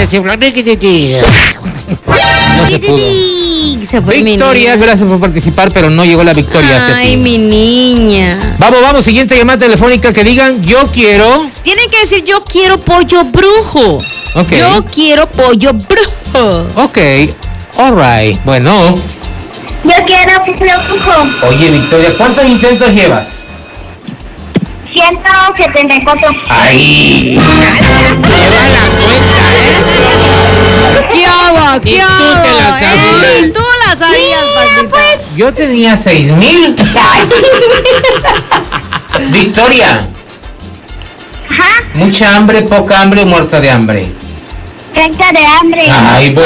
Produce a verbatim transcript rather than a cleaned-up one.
desinflar. No se pudo. Se fue Victoria, gracias por participar, pero no llegó la victoria. Ay, mi niña. Vamos, vamos, siguiente llamada telefónica que digan yo quiero. Tienen que decir yo quiero pollo brujo. Okay. Yo quiero pollo brujo. Ok, alright. Bueno. Yo quiero pollo brujo. Oye, Victoria, ¿cuántos intentos llevas? ciento setenta y cuatro. ¡Ay! Lleva la cuenta, ¿eh? ¿Qué hago? ¿Qué Y tú hago? te la sabías. Eh, tú la sabías, Pandita. Pues. Yo tenía seis mil. Victoria. Ajá. Mucha hambre, poca hambre, muerta de hambre. Treinta de hambre. Ay,